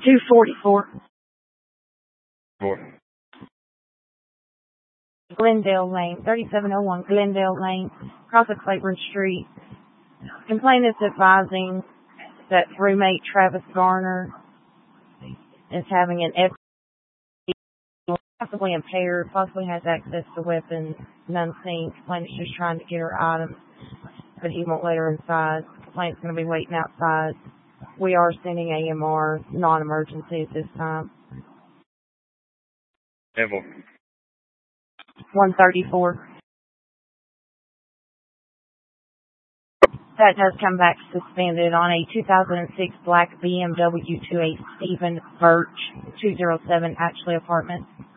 244. Glendale Lane, 3701 Glendale Lane, across of Claiborne Street. Complainant's advising that roommate Travis Garner is having an possibly impaired, possibly has access to weapons, none seen. Complainant's just trying to get her items, but he won't let her inside. Complainant's going to be waiting outside. We are sending AMR, non-emergency at this time. 134. That does come back suspended on a 2006 black BMW 2A Stephen Birch 207 Ashley Apartment.